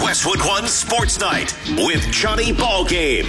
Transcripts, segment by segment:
Westwood One Sports Night with Johnny Ballgame.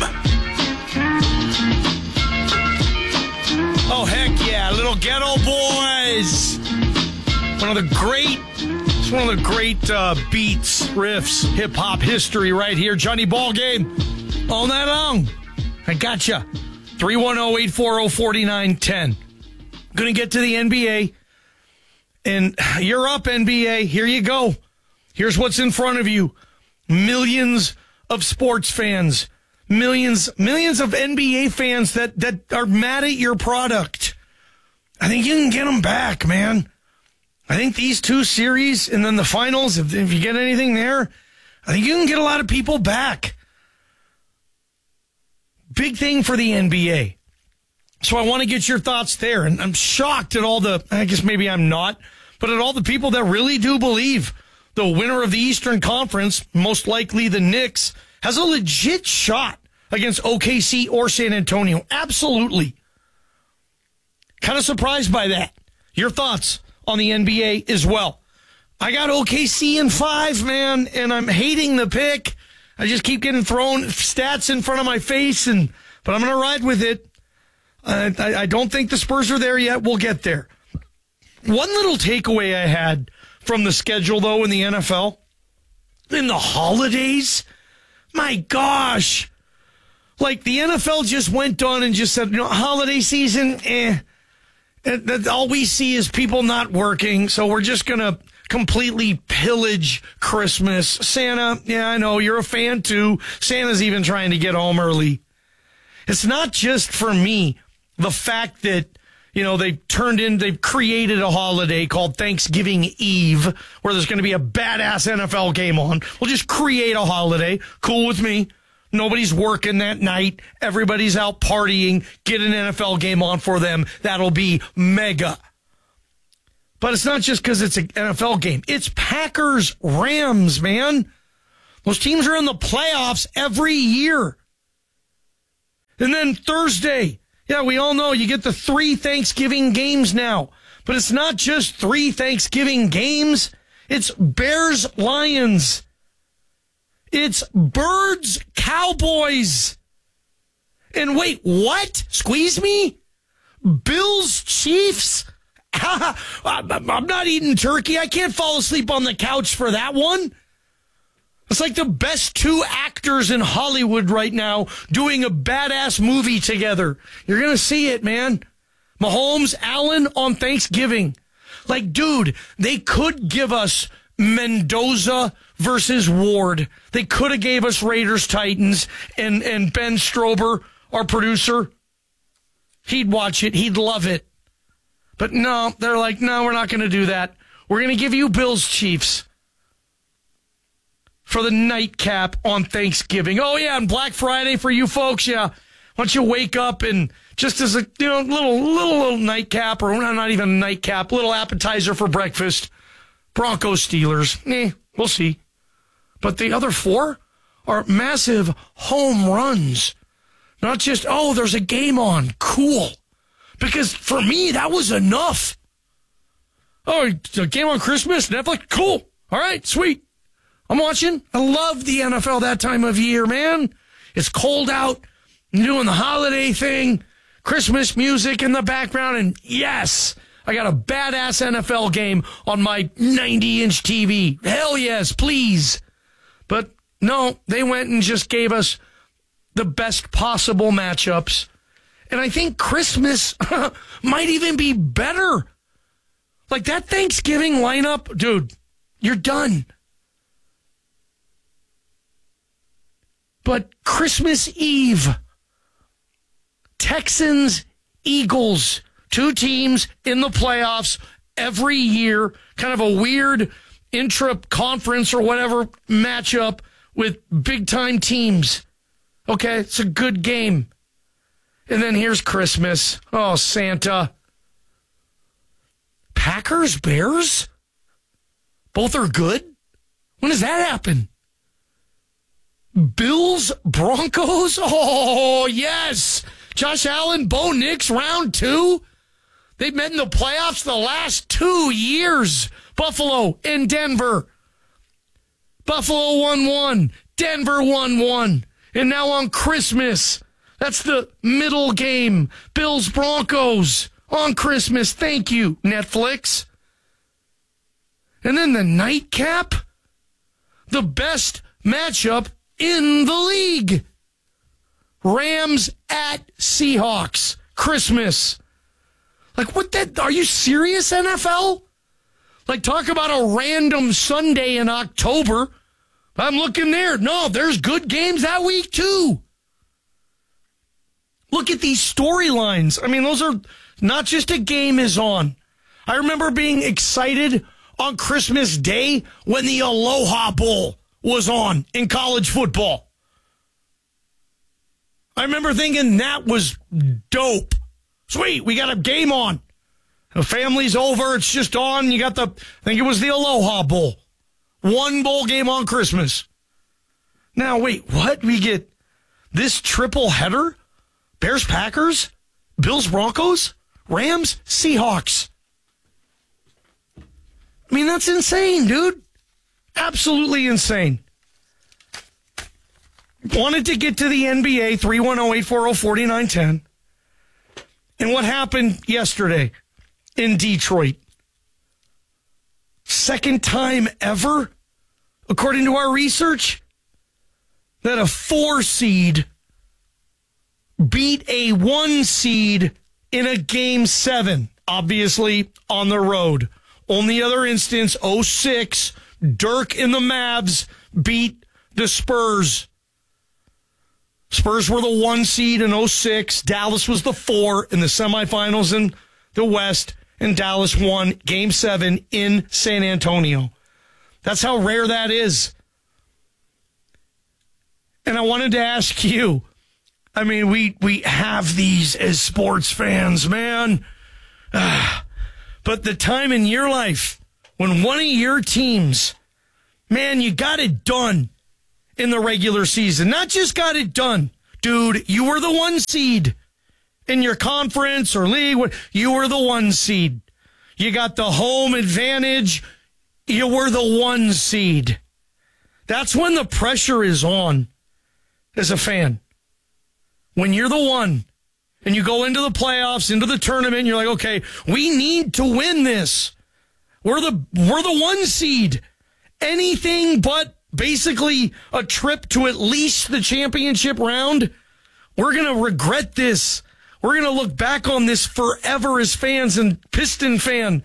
Oh, heck yeah. Little Ghetto Boys. One of the great beats, riffs, hip-hop history right here. Johnny Ballgame. All night long. I gotcha. 310-840-4910. Going to get to the NBA. And you're up, NBA. Here you go. Here's what's in front of you. Millions of sports fans. Millions of NBA fans that are mad at your product. I think you can get them back, man. I think these two series and then the finals, if you get anything there, I think you can get a lot of people back. Big thing for the NBA. So I want to get your thoughts there. And I'm shocked at I guess maybe I'm not, but at all the people that really do believe the winner of the Eastern Conference, most likely the Knicks, has a legit shot against OKC or San Antonio. Absolutely. Kind of surprised by that. Your thoughts on the NBA as well. I got OKC in 5, man, and I'm hating the pick. I just keep getting thrown stats in front of my face, but I'm going to ride with it. I don't think the Spurs are there yet. We'll get there. One little takeaway I had from the schedule, though, in the NFL, in the holidays, my gosh. Like, the NFL just went on and just said, holiday season, all we see is people not working, so we're just going to completely pillage Christmas. Santa, yeah, I know, you're a fan too. Santa's even trying to get home early. It's not just for me, the fact that, they've created a holiday called Thanksgiving Eve, where there's going to be a badass NFL game on. We'll just create a holiday. Cool with me. Nobody's working that night. Everybody's out partying. Get an NFL game on for them. That'll be mega. But it's not just because it's an NFL game. It's Packers-Rams, man. Those teams are in the playoffs every year. And then Thursday, yeah, we all know you get the 3 Thanksgiving games now. But it's not just 3 Thanksgiving games. It's Bears-Lions. It's Birds-Cowboys. And wait, what? Squeeze me? Bills-Chiefs? I'm not eating turkey. I can't fall asleep on the couch for that one. It's like the best 2 actors in Hollywood right now doing a badass movie together. You're going to see it, man. Mahomes, Allen on Thanksgiving. Like, dude, they could give us Mendoza versus Ward. They could have gave us Raiders Titans and Ben Strober, our producer. He'd watch it. He'd love it. But no, they're like, no, we're not going to do that. We're going to give you Bills Chiefs for the nightcap on Thanksgiving. Oh, yeah, and Black Friday for you folks, yeah. Why don't you wake up and just as a little nightcap, or not even a nightcap, little appetizer for breakfast, Broncos Steelers. We'll see. But the other 4 are massive home runs. Not just, there's a game on. Cool. Because for me, that was enough. Oh, a game on Christmas? Netflix? Cool. All right, sweet. I'm watching. I love the NFL that time of year, man. It's cold out. I'm doing the holiday thing. Christmas music in the background. And yes, I got a badass NFL game on my 90-inch TV. Hell yes, please. But no, they went and just gave us the best possible matchups. And I think Christmas might even be better. Like that Thanksgiving lineup, dude, you're done. But Christmas Eve, Texans, Eagles, 2 teams in the playoffs every year, kind of a weird intra-conference or whatever matchup with big-time teams. Okay, it's a good game. And then here's Christmas. Oh, Santa. Packers, Bears? Both are good? When does that happen? Bills, Broncos? Oh, yes. Josh Allen, Bo Nix, round 2. They've met in the playoffs the last 2 years. Buffalo and Denver. Buffalo 1-1. Denver 1-1. And now on Christmas, that's the middle game. Bills Broncos on Christmas. Thank you, Netflix. And then the nightcap, the best matchup in the league. Rams at Seahawks. Christmas. Like, what that? Are you serious, NFL? Like, talk about a random Sunday in October. I'm looking there. No, there's good games that week, too. Look at these storylines. I mean, those are not just a game is on. I remember being excited on Christmas Day when the Aloha Bowl was on in college football. I remember thinking that was dope. Sweet, we got a game on. The family's over, it's just on. You got I think it was the Aloha Bowl. One bowl game on Christmas. Now, wait, what? We get this triple header? Bears, Packers, Bills, Broncos, Rams, Seahawks. I mean, that's insane, dude. Absolutely insane. Wanted to get to the NBA, 310-840-4910. And what happened yesterday in Detroit? Second time ever, according to our research, that a 4 seed beat a 1 seed in a Game 7, obviously on the road. Only other instance, 2006, Dirk and the Mavs beat the Spurs. Spurs were the 1 seed in 2006. Dallas was the 4 in the semifinals in the West, and Dallas won Game 7 in San Antonio. That's how rare that is. And I wanted to ask you, I mean, we have these as sports fans, man. But the time in your life when one of your teams, man, you got it done in the regular season. Not just got it done. Dude, you were the 1 seed in your conference or league. You were the 1 seed. You got the home advantage. You were the 1 seed. That's when the pressure is on as a fan. When you're the 1 and you go into the playoffs, into the tournament, you're like, okay, we need to win this. We're the 1 seed. Anything but basically a trip to at least the championship round. We're going to regret this. We're going to look back on this forever as fans. And Piston fan,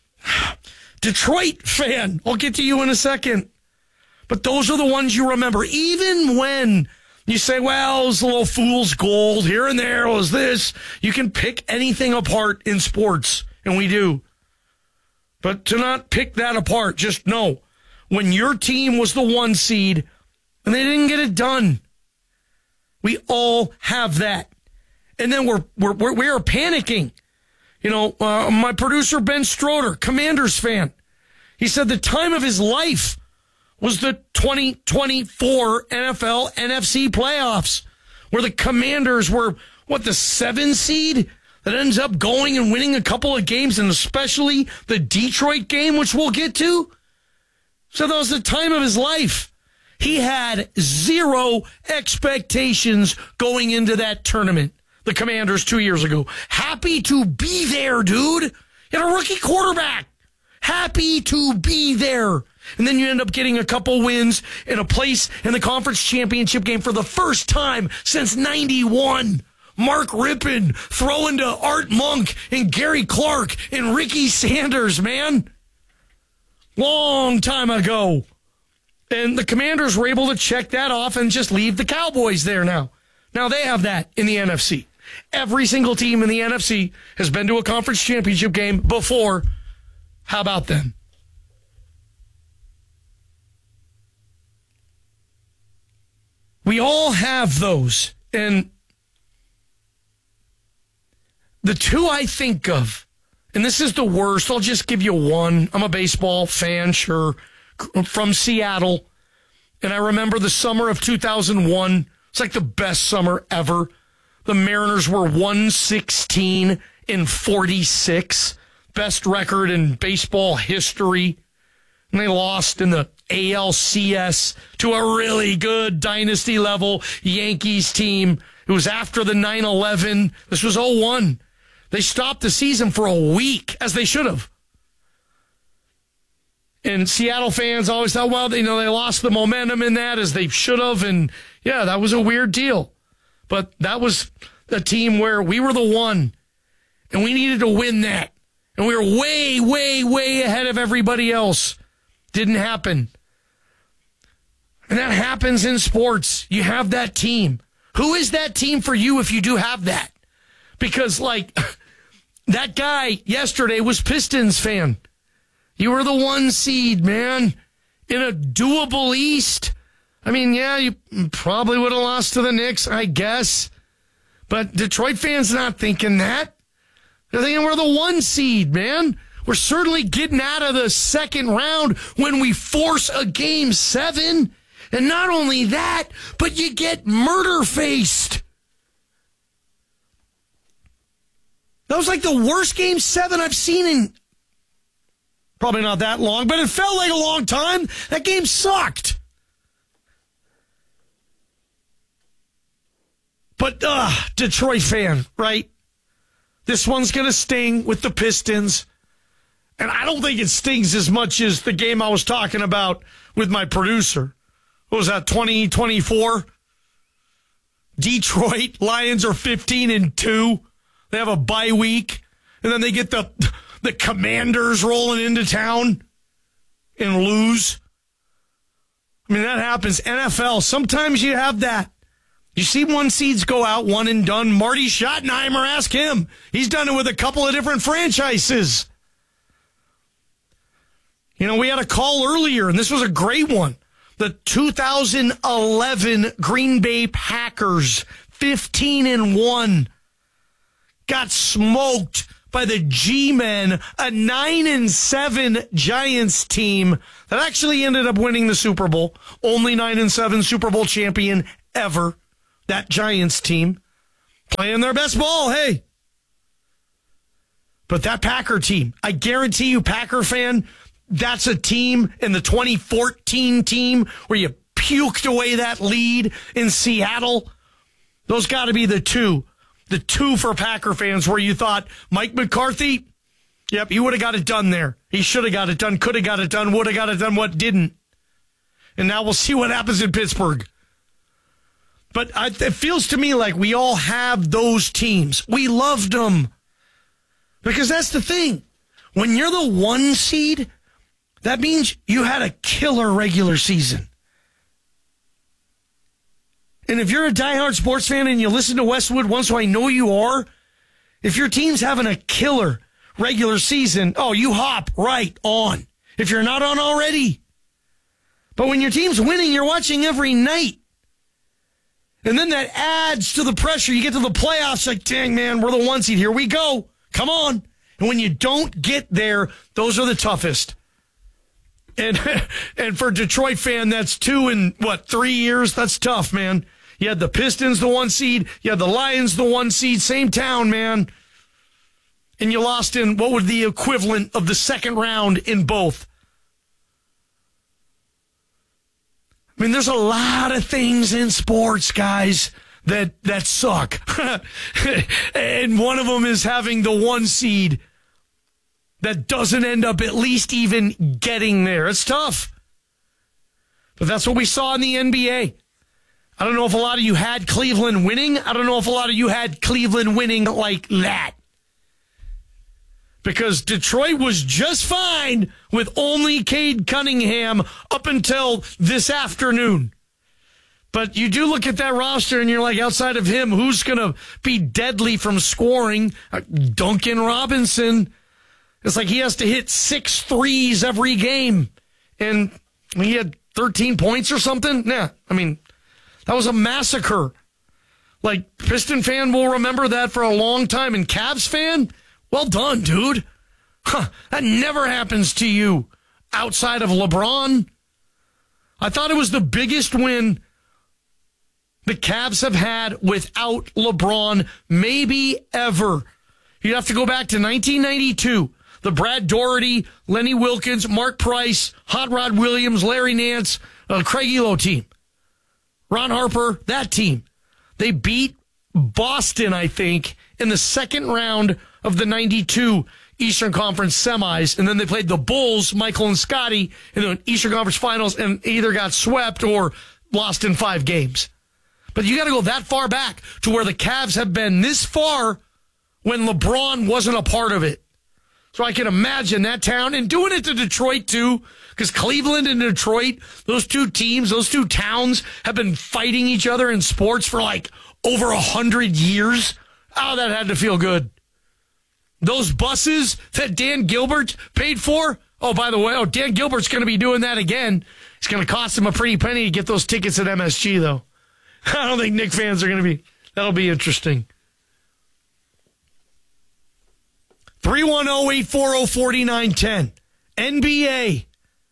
Detroit fan, I'll get to you in a second. But those are the ones you remember. Even when you say, well, it was a little fool's gold here and there, it was this. You can pick anything apart in sports, and we do. But to not pick that apart, just know, when your team was the 1 seed and they didn't get it done, we all have that. And then we're panicking. You know, my producer, Ben Stroder, Commanders fan, he said the time of his life was the 2024 NFL NFC playoffs, where the Commanders were, the 7 seed that ends up going and winning a couple of games, and especially the Detroit game, which we'll get to. So that was the time of his life. He had 0 expectations going into that tournament, the Commanders 2 years ago. Happy to be there, dude. You had a rookie quarterback. Happy to be there. And then you end up getting a couple wins in a place in the conference championship game for the first time since 91. Mark Rippon throwing to Art Monk and Gary Clark and Ricky Sanders, man. Long time ago. And the Commanders were able to check that off and just leave the Cowboys there now. Now they have that in the NFC. Every single team in the NFC has been to a conference championship game before. How about them? We all have those. And the 2 I think of, and this is the worst, I'll just give you one. I'm a baseball fan, sure, from Seattle. And I remember the summer of 2001. It's like the best summer ever. The Mariners were 116-46. Best record in baseball history. And they lost in the ALCS to a really good dynasty level Yankees team. It was after the 9/11. This was 0-1. They stopped the season for a week, as they should have. And Seattle fans always thought, well, they lost the momentum in that as they should have. And yeah, that was a weird deal. But that was a team where we were the one, and we needed to win that. And we were way, way, way ahead of everybody else. Didn't happen. And that happens in sports. You have that team. Who is that team for you if you do have that? Because, that guy yesterday was Pistons fan. You were the 1 seed, man, in a doable East. I mean, yeah, you probably would have lost to the Knicks, I guess. But Detroit fans not thinking that. They're thinking we're the 1 seed, man. We're certainly getting out of the second round when we force a Game 7. And not only that, but you get murder-faced. That was like the worst Game 7 I've seen in probably not that long, but it felt like a long time. That game sucked. But, Detroit fan, right? This one's going to sting with the Pistons. And I don't think it stings as much as the game I was talking about with my producer. What was that, 2024? Detroit Lions are 15-2. They have a bye week. And then they get the Commanders rolling into town and lose. I mean, that happens. NFL, sometimes you have that. You see 1 seeds go out, one and done. Marty Schottenheimer, ask him. He's done it with a couple of different franchises. We had a call earlier, and this was a great one. The 2011 Green Bay Packers, 15-1, got smoked by the G-Men, a 9-7 Giants team that actually ended up winning the Super Bowl. Only 9-7 Super Bowl champion ever. That Giants team playing their best ball, hey. But that Packer team, I guarantee you, Packer fan, that's a team in the 2014 team where you puked away that lead in Seattle. Those got to be the two. The two for Packer fans where you thought Mike McCarthy, yep, he would have got it done there. He should have got it done, could have got it done, would have got it done, what didn't. And now we'll see what happens in Pittsburgh. But it feels to me like we all have those teams. We loved them. Because that's the thing. When you're the 1 seed, that means you had a killer regular season. And if you're a diehard sports fan and you listen to Westwood once, so I know you are, if your team's having a killer regular season, you hop right on. If you're not on already. But when your team's winning, you're watching every night. And then that adds to the pressure. You get to the playoffs, like, dang, man, we're the 1 seed. Here we go. Come on. And when you don't get there, those are the toughest. And for a Detroit fan, that's 2 in, 3 years? That's tough, man. You had the Pistons, the 1 seed. You had the Lions, the 1 seed. Same town, man. And you lost in what would the equivalent of the second round in both. I mean, there's a lot of things in sports, guys, that suck. And one of them is having the 1 seed that doesn't end up at least even getting there. It's tough. But that's what we saw in the NBA. I don't know if a lot of you had Cleveland winning. I don't know if a lot of you had Cleveland winning like that. Because Detroit was just fine with only Cade Cunningham up until this afternoon. But you do look at that roster and you're like, outside of him, who's going to be deadly from scoring? Duncan Robinson. It's like he has to hit 6 threes every game. And he had 13 points or something. Yeah, I mean, that was a massacre. Like, Piston fan will remember that for a long time. And Cavs fan, well done, dude. That never happens to you outside of LeBron. I thought it was the biggest win the Cavs have had without LeBron, maybe ever. You'd have to go back to 1992. the Brad Doherty, Lenny Wilkins, Mark Price, Hot Rod Williams, Larry Nance, Craig Elo team. Ron Harper, that team. They beat Boston, I think, in the second round of the 92 Eastern Conference semis, and then they played the Bulls, Michael and Scotty, in the Eastern Conference Finals, and either got swept or lost in 5 games. But you got to go that far back to where the Cavs have been this far when LeBron wasn't a part of it. So I can imagine that town, and doing it to Detroit too, because Cleveland and Detroit, those two teams, those two towns have been fighting each other in sports for like over 100 years. Oh, that had to feel good. Those buses that Dan Gilbert paid for. Oh, by the way, Dan Gilbert's going to be doing that again. It's going to cost him a pretty penny to get those tickets at MSG, though. I don't think Knicks fans are going to be. That'll be interesting. 310-840-4910. NBA.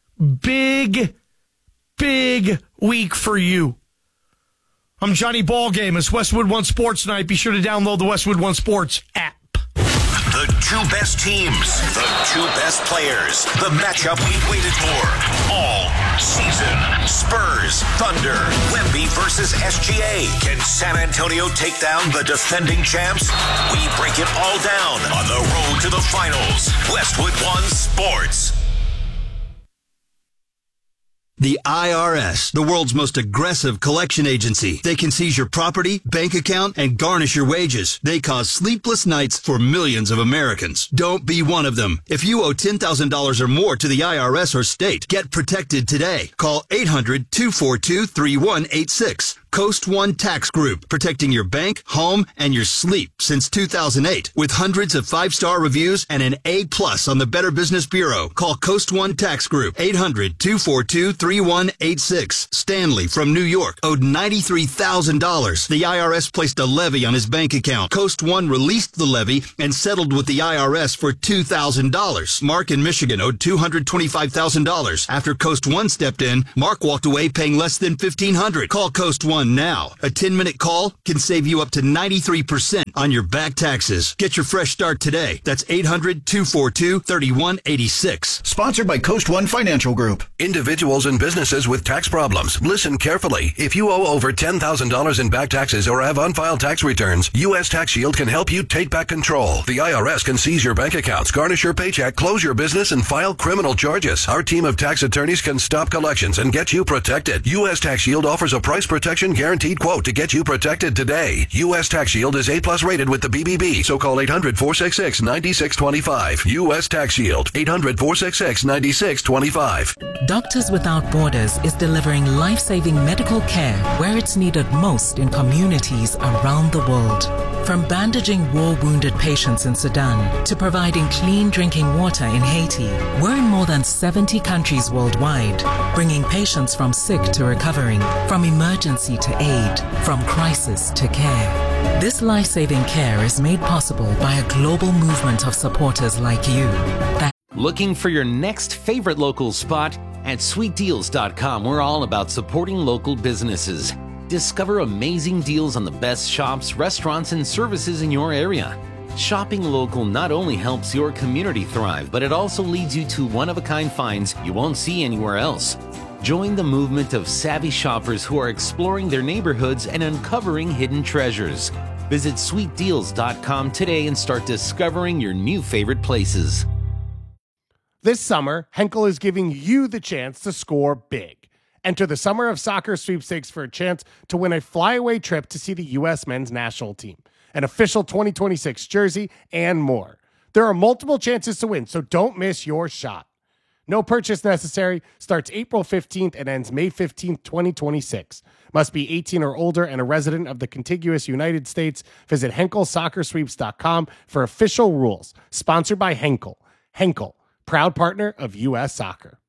Big week for you. I'm Johnny Ballgame. It's Westwood One Sports Night. Be sure to download the Westwood One Sports app. The 2 best teams, the 2 best players, the matchup we've waited for all season. Spurs, Thunder, Wemby versus SGA. Can San Antonio take down the defending champs? We break it all down on the road to the finals. Westwood One Sports. The IRS, the world's most aggressive collection agency. They can seize your property, bank account, and garnish your wages. They cause sleepless nights for millions of Americans. Don't be one of them. If you owe $10,000 or more to the IRS or state, get protected today. Call 800-242-3186. Coast One Tax Group, protecting your bank, home, and your sleep since 2008. With hundreds of 5-star reviews and an A+ on the Better Business Bureau. Call Coast One Tax Group, 800-242-3186. Stanley from New York owed $93,000. The IRS placed a levy on his bank account. Coast One released the levy and settled with the IRS for $2,000. Mark in Michigan owed $225,000. After Coast One stepped in, Mark walked away paying less than $1,500. Call Coast One now. A 10-minute call can save you up to 93% on your back taxes. Get your fresh start today. That's 800-242-3186. Sponsored by Coast One Financial Group. Individuals and businesses with tax problems, listen carefully. If you owe over $10,000 in back taxes or have unfiled tax returns, U.S. Tax Shield can help you take back control. The IRS can seize your bank accounts, garnish your paycheck, close your business, and file criminal charges. Our team of tax attorneys can stop collections and get you protected. U.S. Tax Shield offers a price protection guaranteed quote to get you protected today. U.S. Tax Shield is A+ rated with the BBB, so call 800-466-9625. U.S. Tax Shield, 800-466-9625. Doctors Without Borders is delivering life-saving medical care where it's needed most in communities around the world. From bandaging war-wounded patients in Sudan to providing clean drinking water in Haiti, we're in more than 70 countries worldwide, bringing patients from sick to recovering, from emergency to aid, from crisis to care. This life-saving care is made possible by a global movement of supporters like you. Looking for your next favorite local spot? At sweetdeals.com, we're all about supporting local businesses. Discover amazing deals on the best shops, restaurants, and services in your area. Shopping local not only helps your community thrive, but it also leads you to one-of-a-kind finds you won't see anywhere else. Join the movement of savvy shoppers who are exploring their neighborhoods and uncovering hidden treasures. Visit sweetdeals.com today and start discovering your new favorite places. This summer, Henkel is giving you the chance to score big. Enter the Summer of Soccer sweepstakes for a chance to win a flyaway trip to see the U.S. men's national team, an official 2026 jersey, and more. There are multiple chances to win, so don't miss your shot. No purchase necessary. Starts April 15th and ends May 15th, 2026. Must be 18 or older and a resident of the contiguous United States. Visit HenkelSoccerSweeps.com for official rules. Sponsored by Henkel. Henkel, proud partner of U.S. Soccer.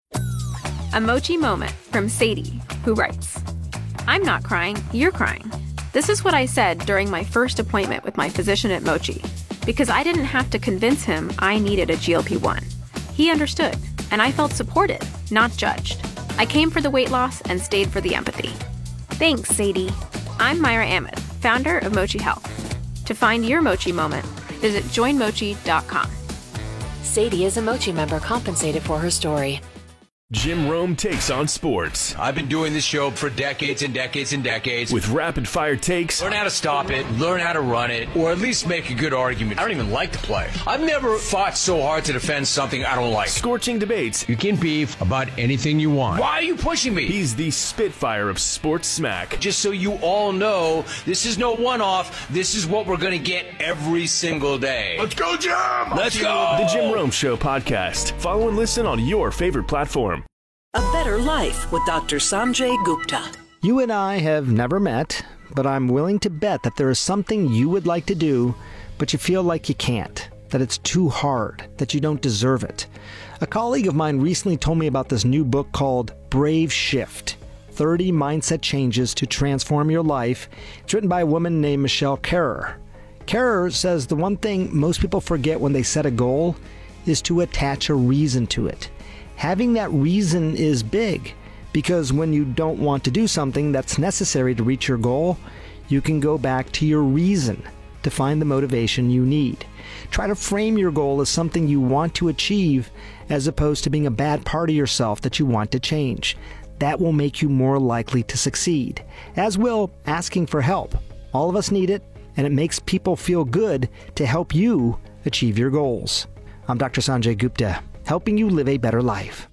A Mochi moment from Sadie, who writes, I'm not crying, you're crying. This is what I said during my first appointment with my physician at Mochi, because I didn't have to convince him I needed a GLP-1. He understood, and I felt supported, not judged. I came for the weight loss and stayed for the empathy. Thanks, Sadie. I'm Myra Ahmed, founder of Mochi Health. To find your Mochi moment, visit joinmochi.com. Sadie is a Mochi member compensated for her story. Jim Rome takes on sports. I've been doing this show for decades and decades and decades. With rapid-fire takes. Learn how to stop it, learn how to run it, or at least make a good argument. I don't even like to play. I've never fought so hard to defend something I don't like. Scorching debates. You can beef about anything you want. Why are you pushing me? He's the Spitfire of sports smack. Just so you all know, this is no one-off. This is what we're going to get every single day. Let's go, Jim! Let's go! The Jim Rome Show podcast. Follow and listen on your favorite platform. A Better Life with Dr. Sanjay Gupta. You and I have never met, but I'm willing to bet that there is something you would like to do, but you feel like you can't, that it's too hard, that you don't deserve it. A colleague of mine recently told me about this new book called Brave Shift, 30 Mindset Changes to Transform Your Life. It's written by a woman named Michelle Kerrer. Kerrer says the one thing most people forget when they set a goal is to attach a reason to it. Having that reason is big, because when you don't want to do something that's necessary to reach your goal, you can go back to your reason to find the motivation you need. Try to frame your goal as something you want to achieve, as opposed to being a bad part of yourself that you want to change. That will make you more likely to succeed, as will asking for help. All of us need it, and it makes people feel good to help you achieve your goals. I'm Dr. Sanjay Gupta, helping you live a better life.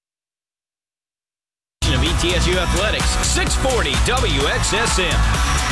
Of ETSU Athletics, 640 WXSM.